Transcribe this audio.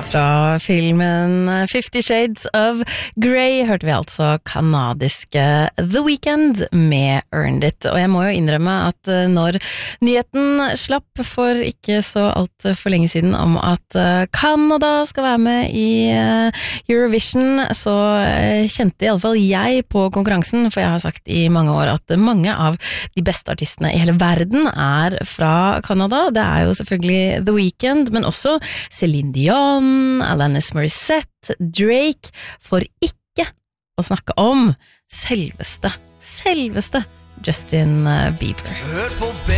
Fra filmen 50 Shades of Grey hørte vi altså kanadiske The Weeknd med Earned It. Og jeg må jo innrømme at når nyheten slapp for ikke så alt for lenge siden om at Canada skal være med i Eurovision, så kjente i alle fall jeg på konkurransen, for jeg har sagt i mange år at mange av de beste artistene i hele verden er fra Canada. Det er jo selvfølgelig The Weeknd, men også Celine Dion, Alanis Morissette, Drake, for ikke å snakke om selveste Justin Bieber.